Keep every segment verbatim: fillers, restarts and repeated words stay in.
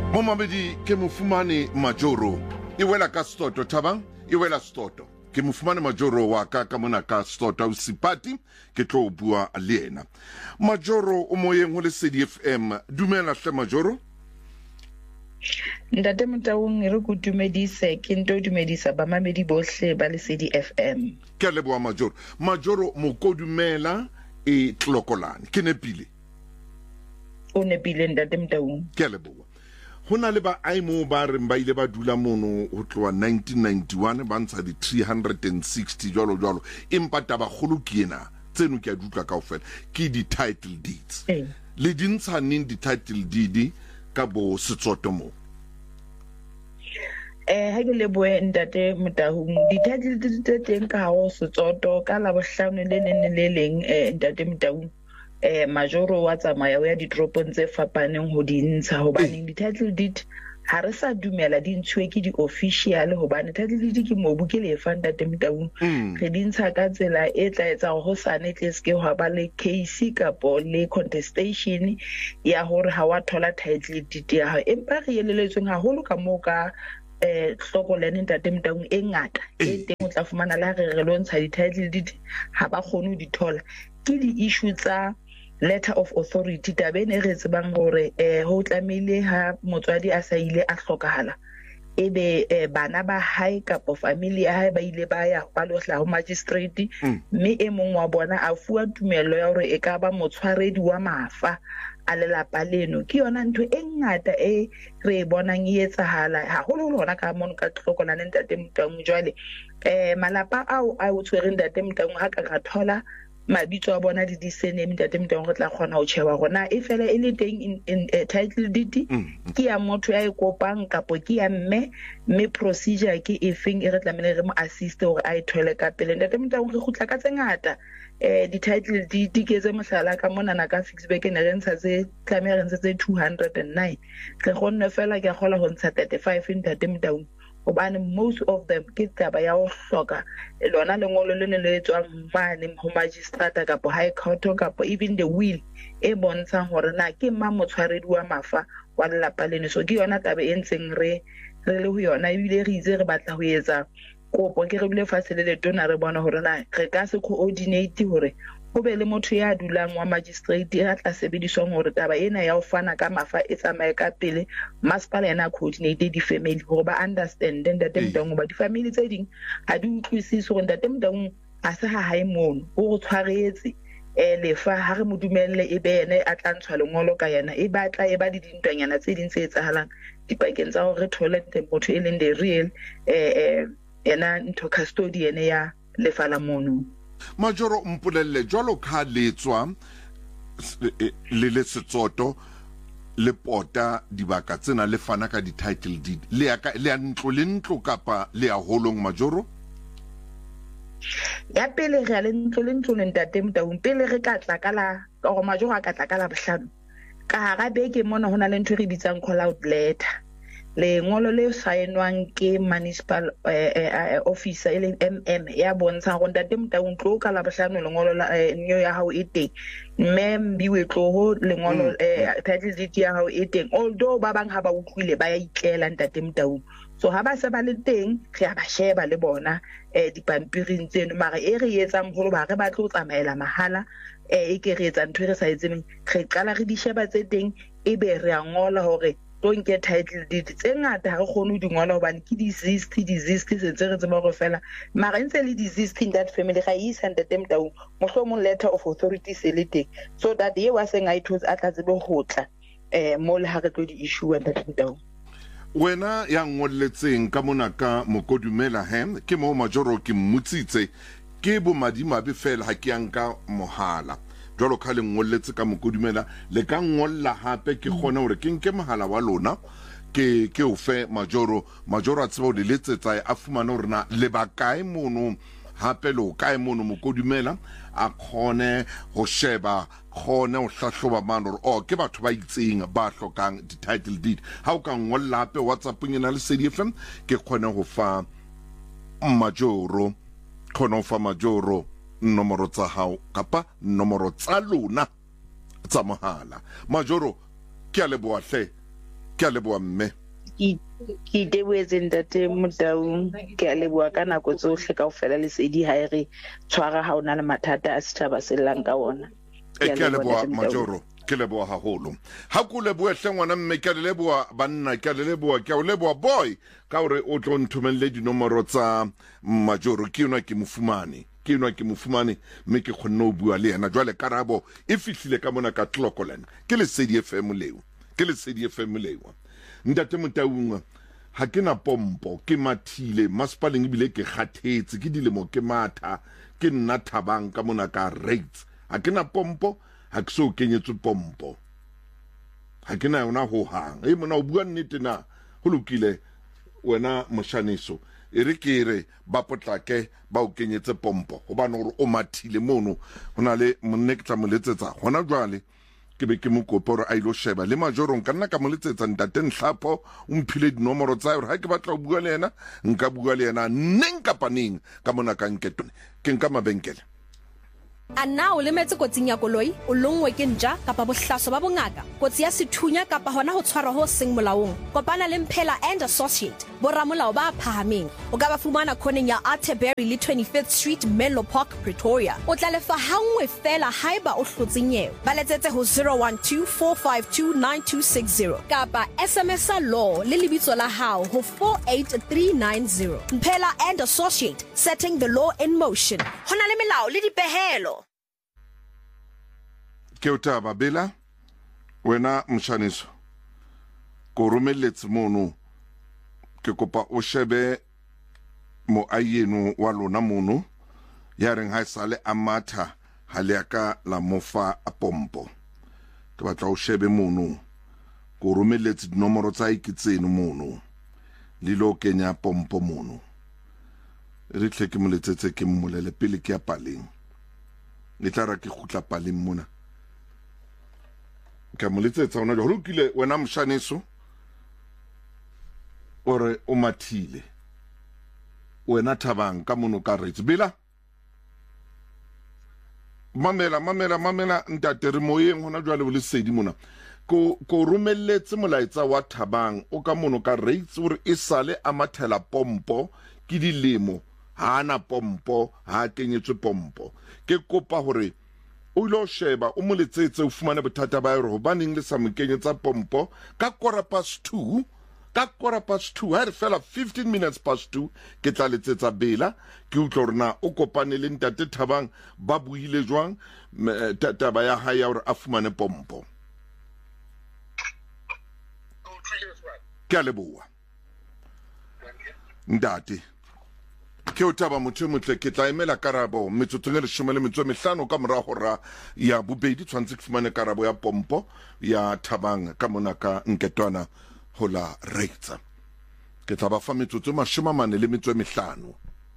Mo mabedi ke mofumane Majoro e wela ka stoto Thabang e wela stoto ke mofumane Majoro wa ka ka mona ka stoto o sipati ke tlo bua le ena. Majoro o moyeng ho le C D F M dumela hle Majoro. Ntate Motaung re go dumedise ke nto dumedisa ba mamedi bohle ba le C D F M. Ke a leboha Majoro. Majoro mo ko dumela e tlokolane ke nepile. O nepile ntate Motaung. Ke a leboha. Hona le ba aimo ba re ba ile ba dula mono ho tloa nineteen ninety-one ba ntsha di three hundred sixty jwalo jwalo empa taba kholo ke ena tseno ke a dutla kaofela ke di title deeds Eh. le dintsha ning di title deed ka bo setsoto mo Eh ha ke leboe ntate Motaung di title deeds tse teng ka ho setsoto ka la bohlano le leng le leng eh ntate Motaung eh Majoro wa tsamaya o ya ditropong tse fapaneng ho dintsha hobane di title deed ha re sa dumela di ntshwe ke di official hobane title deed ke mobu ke le fa ntate Motaung re dintsha ka tsela e tla etsa ho sane tle se ke ho ba le case kapo le contestation ya hore ha wa thola title deed ya ha empa re eleletsweng haholo ka mo ka eh hloko le ntate Motaung e ngata e teng o tla fumana la re re lo ntsha di title deed ha ba khone di thola ke di issue tsa letter of authority tabene re tsebang gore eh ho tlamile ha motswadi a sa ile a hlokahala ebe eh, bana ba hae kapo family ya hae ba ile ba ya ba lo hla ho magistrate mme e mong wa bona a fuwa tumelo ya hore e ka ba motshwaredi wa mafa a lelapa leno ke yona ntho e ngata e re bonang e etsahala haholo hona ka mono ka tlhokona le ntate Motaung jwale eh malapa ao a o tshwereng ntate Motaung ha ka ra thola mabitso a bona di disene ntate Motaung re tla kgona ho tsheba gona e fela e le teng in, in uh, title deed ke ya motho ya ikopang kapo ke ya mme mme procedure ke e feng e re tlamele re mo assist hore a ithole ka pele ntate Motaung re khutla ka tse ngata eh di title deed ke tse mohlala ka mona na ka Fixback ne re ntsha tse tlamele re ntsha tse two hundred nine re gonne fela ke gola ho ntsha thirty-five ntate Motaung obane most of them ke taba ya ho hloka lona lengolo le ne le etswang mane ho magistrate kapo high court kapo even the will e bontshang hore na ke mma motshwaredi wa mafa wa lelapa leno so ke yona taba e ntseng re re le ho yona ebile re itse re batla ho etsa kopo ke re bile fasele le tona re bona hore na re ka se coordinate hore ho be le motho ya dulang wa magistrate ya tla sebediswang hore taba ena ya ho fana ka mafa e tsamaye ka pele masipala ena coordinate di family hore ba understand ntate Motaung ba di family tse ding ha di utlwisise hore ntate Motaung a se ha hae mono o go tshwaretse eh lefa ha re modumelle e be ene a tla ntshwa lengolo ka yena e batla e ba di dintwanyana tse ding tse etsahalang dipakeng tsa hore thole motho e leng the real eh eh ena ntho custodian ya lefa la mono. Majoro mpolelle jwalo ka letswa le le setsoto le pota dibaka tsena le fana ka di title deed le ya ka le ya ntlo le ntlo kapa le ya holong Majoro ya pele re le ntlo le ntlo le ntate Motaung pele re ka tla kala go Majoro a ka tla kala bohlano ka hara beke mona hona le ntho re bitsang call out letter le ngolo le saenwang ke municipal uh, uh, officer ele M M ya bontsha go ntate Motaung tlo ka la bohlano le ngolo la uh, nyo ya hao e teng mme mbiwe tlo ho le ngolo title deed ya hao e teng although ba bang ha ba utlwile ba ya itlela ntate Motaung so ha ba se ba le teng re a ba sheba le bona eh dipampiring tseno mara e re etsang holo ba re ba tlo tsamaela mahala eh e ke re etsa ntho re sa etseng re qala re di sheba tse teng e be re a ngola hore don't get title deed tse ngata ha re khone di ngola hobane ke disease disease se tse re tseba go fela mara ntse le disease in that family ga isa ntate Motaung mohlomong letter of authority se le teng so that ye wa se ngai thotse a tla tsebe ho tla eh mo le ha re tlo di issue ntate Motaung wena ya ngolletseng ka mona ka mokodumela hem ke mo Majoro ke mmutsitse ke bo madima be fela ha ke yanka mohala jwalo ka le ngolletse ka mokodumela le ka ngolla hape ke gona hore ke nke mohala wa lona ke ke o fe Majoro Majoro a tsebo le letsetsa a fumana hore na le bakae mono hape lo kae mono mokodumela a khone ho sheba khone o hlahloba mano o ke batho ba itseng ba hlokang di title deed ha o ka ngolla hape WhatsApp ngena le C D F M ke khone ho fa Majoro khone ho fa Majoro nomoro tsa hao kapa nomoro tsa lona tsa mohala Majoro ke a leboha hle ke a leboa mme ke itebetse ntate Motaung ke a leboa ka nako tsohle kaofela lesedi ha re tshwara ha ona le mathata a setjhaba se llang ka ona e ke a leboa Majoro ke leboa haholo ha ku leboa hle ngwana mme ke a leboa banna ke a leboa ke a leboa boy ka hore o tlo nthomelle dinomoro tsa Majoro ke yona ke mofumane ke yona ke mofumane mme ke khonne o bua le yena jwale karabo e fihlile ka mona ka Clocolan ke le C D F M leo ke le C D F M leo ntate Motaung ha ke na pompo ke mathile masipaleng bile ke kgathetse ke dilemo ke matha ke nna Thabang ka mona ka rates ha ke na pompo ha ke so kenyetse pompo ha ke na yona ho hang e mona o bua nnete na ho lokile wena moshaniso e re ke re ba potlake ba o kenyetse pompo hobane hore o mathile mono hona le monne ke tla moletsetsa hona jwale ke be ke mo kopa hore a ilo sheba le Majoro nka nna ka moletsetsa ntate Nhlapo o mphile dinomoro tsa hore ha ke batla o bua le yena nka bua le yena neng kapa neng ka mona ka nketone ke nka mabenkele a na o lemetse kotsing ya koloi o longwe ke ntja kapa bohlaso ba bongaka kotsi ya sethunya kapa hona ho tshwarwa ho seng molaong kopana le Mphela and Associate boramolao ba phahameng o ka ba fumana khoneng ya Atterbury le twenty-fifth Street Menlo Park Pretoria o tla lefa hangwe fela haeba o hlotse nyewe ba letsetse ho zero one two four five two nine two six zero kapa S M S a law le lebitso la hao ho four eight three nine zero Mphela and Associate setting the law in motion hona le melao le dipehelo ke utaba bela wena mshaniso ko romeletse mono ke kopa o shebe mo ayenu wa lona mono ya reng ha sale amatha haleaka la mofa a pompo ke batla o shebe mono ko romeletse dinomoro tsa ikitseno mono le lo kenya pompo mono re tle ke moletsetse ke mmolele pele ke ya paleng le tla ra ke khutla paleng mona ka moletsetsa ona jo lokile wena mshaniso ore o mathile wena Thabang ka mono ka retse bila mamela mamela mamela ntate re moyeng hona jwale bo le sedi mona ko ko romelletse molaetsa wa Thabang o ka mono ka rates ore e sale a mathela pompo ke dilemo ha na pompo ha kenyetswe pompo ke kopa hore o lo sheba o moletsetse o fumane bothata ba hore hobaneng le sa mokenyetsa pompo ka quarter past two ka quarter past two ha re fela fifteen minutes past two ke tla letsetsa bela ke utlwa hore na o kopane le ntate Thabang ba buile jwang taba ya ha ya hore a fumane pompo ke a leboa ndate ke utaba motho motle ke tla emela karabo metsotso le leshome le metso mehlano ka mora hora ya bobedi tshwantse ke fumane karabo ya pompo ya Thabang ka mona ka nketwana hola reitsa ke tla ba fa metsotso mashome mane le metso mehlano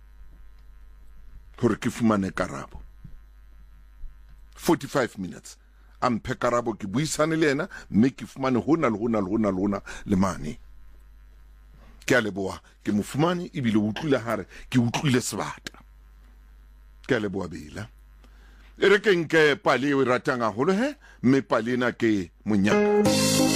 hore ke fumane karabo forty-five minutes amphe karabo ke buisane le yena mme ke fumane hona le hona le hona le hona le mane ke a leboa ke mofumane e bile o utlwile hare ke utlwile sebata ke a leboa bela e re ke nke pale e ratanga holo he mme palena ke monyaka